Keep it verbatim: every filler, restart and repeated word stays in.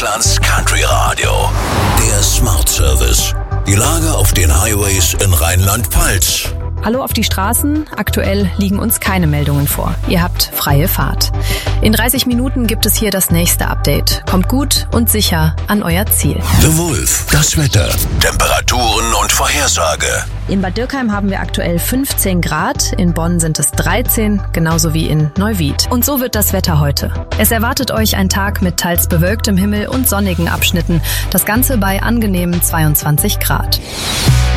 Deutschlands Country Radio. Der Smart Service. Die Lage auf den Highways in Rheinland-Pfalz. Hallo auf die Straßen. Aktuell liegen uns keine Meldungen vor. Ihr habt freie Fahrt. In dreißig Minuten gibt es hier das nächste Update. Kommt gut und sicher an euer Ziel. The Wolf. Das Wetter. Temperaturen und Vorhersage. In Bad Dürkheim haben wir aktuell fünfzehn Grad. In Bonn sind es dreizehn, genauso wie in Neuwied. Und so wird das Wetter heute. Es erwartet euch ein Tag mit teils bewölktem Himmel und sonnigen Abschnitten. Das Ganze bei angenehmen zweiundzwanzig Grad.